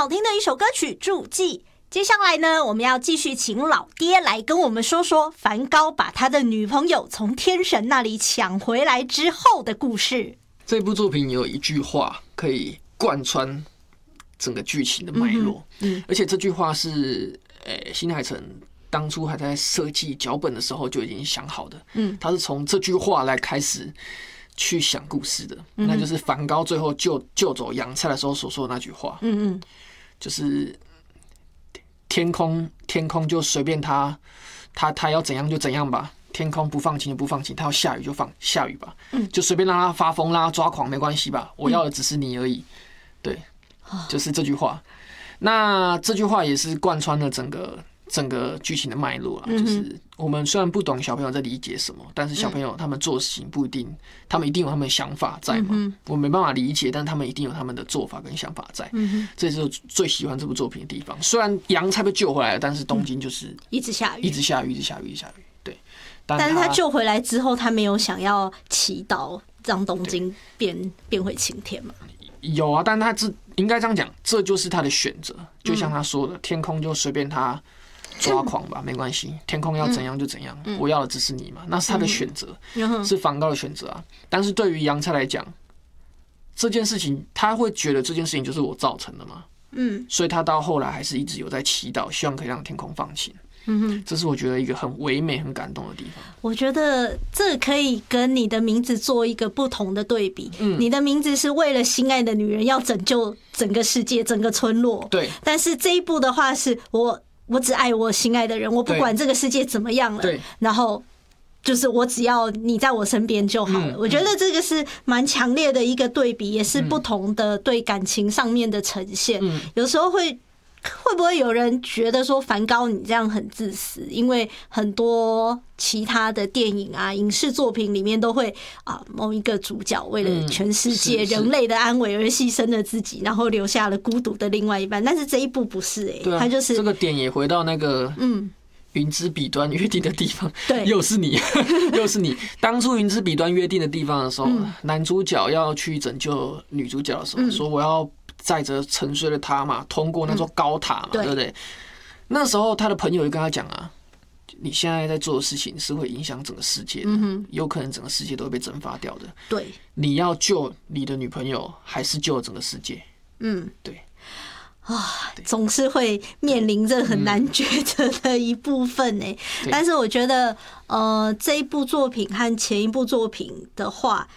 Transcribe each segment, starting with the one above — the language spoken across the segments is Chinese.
好听的一首歌曲《注记》。接下来呢，我们要继续请老爹来跟我们说说梵高把他的女朋友从天神那里抢回来之后的故事。 这部作品有一句话可以贯穿整个剧情的脉络，而且这句话是新海诚当初还在设计脚本的时候就已经想好的，他是从这句话来开始去想故事的，那就是梵高最后救走洋菜的时候所说的那句话，就是天空就随便他要怎样就怎样吧，天空不放晴就不放晴，他要下雨就下雨吧，就随便让他发疯，让他抓狂没关系吧，我要的只是你而已，对，就是这句话。那这句话也是贯穿了整个剧情的脉络啊，就是我们虽然不懂小朋友在理解什么，但是小朋友他们做事情不一定，他们一定有他们的想法在嘛。我没办法理解，但他们一定有他们的做法跟想法在。这是我最喜欢这部作品的地方。虽然洋菜被救回来了，但是东京就是一直下雨， 一直下雨。对， 但是他救回来之后，他没有想要祈祷让东京变回晴天嘛？ 有啊，但他应该这样讲，这就是他的选择。就像他说的，天空就随便他抓狂吧，没关系，天空要怎样就怎样，我要的只是你嘛，那是他的选择，是梵高的选择啊。但是对于洋菜来讲，这件事情他会觉得这件事情就是我造成的嘛，所以他到后来还是一直有在祈祷，希望可以让天空放晴。这是我觉得一个很唯美、很感动的地方。 我觉得这可以跟你的名字做一个不同的对比。你的名字是为了心爱的女人要拯救整个世界、整个村落，对。但是这一部的话是我只爱我心爱的人，我不管这个世界怎么样了，然后就是我只要你在我身边就好了。我觉得这个是蛮强烈的一个对比，也是不同的对感情上面的呈现。有时候会不会有人觉得说梵高你这样很自私？因为很多其他的电影啊、影视作品里面都会某一个主角为了全世界人类的安危而牺牲了自己，然后留下了孤独的另外一半。但是这一部不是他就是这个点也回到那个云之彼端约定的地方， 对， 又是你，又是你。当初云之彼端约定的地方的时候，男主角要去拯救女主角的时候，说我要载着沉睡的他嘛，通过那座高塔嘛，对不对？那时候他的朋友就跟他讲啊，你现在在做的事情是会影响整个世界的，有可能整个世界都会被蒸发掉的。对，你要救你的女朋友，还是救整个世界？对。 总是会面临着很难抉择的一部分呢。但是我觉得，这一部作品和前一部作品的话，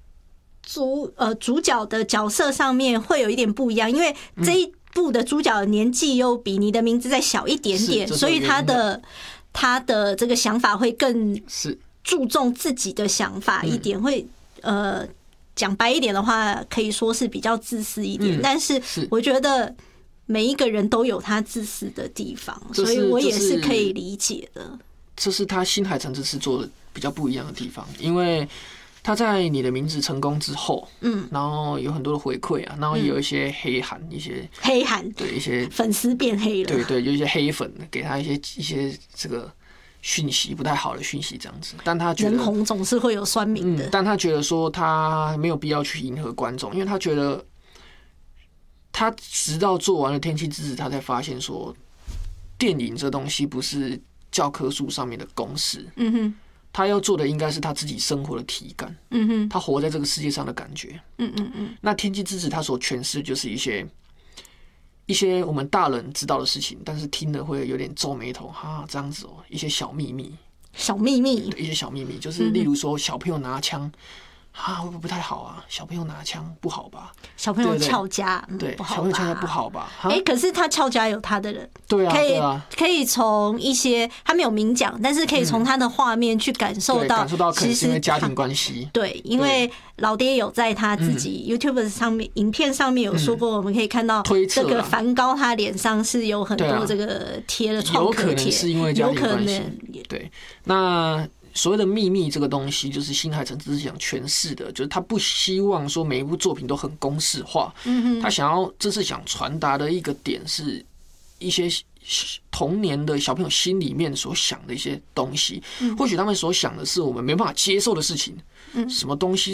主角的角色上面会有一点不一样，因为这一部的主角的年纪又比你的名字再小一点点，所以他的这个想法会更注重自己的想法一点，会讲白一点的话，可以说是比较自私一点。但是我觉得每一个人都有他自私的地方，所以我也是可以理解的。 这是他新海诚这次做的比较不一样的地方，因为他在你的名字成功之后，然后有很多的回馈啊，然后也有一些黑函，对一些粉丝变黑了， 对，有一些黑粉给他一些这个讯息不太好的讯息这样子，但他觉得人红总是会有酸民的， 但他觉得说他没有必要去迎合观众，因为他觉得他直到做完了《天气之子》，他才发现说电影这东西不是教科书上面的公式，他要做的应该是他自己生活的体感，他活在这个世界上的感觉，那《天气之子》他所诠释就是一些我们大人知道的事情，但是听了会有点皱眉头，这样子一些小秘密，一些小秘密，就是例如说小朋友拿枪。会不会不太好啊？小朋友拿枪不好吧？ 小朋友翘家， 对，小朋友翘家不好吧？ 可是他翘家有他的人， 对啊， 可以从一些他没有明讲，但是可以从他的画面去感受到， 可能是因为家庭关系。 对，因为老爹有在他自己 YouTube 上面影片上面有说过，我们可以看到这个梵高他脸上是有很多这个贴了创可贴， 有可能是因为家庭关系。对，那。所谓的秘密这个东西，就是新海诚只是想诠释的，就是他不希望说每一部作品都很公式化，他这次想传达的一个点是一些童年的小朋友心里面所想的一些东西，或许他们所想的是我们没办法接受的事情，什么东西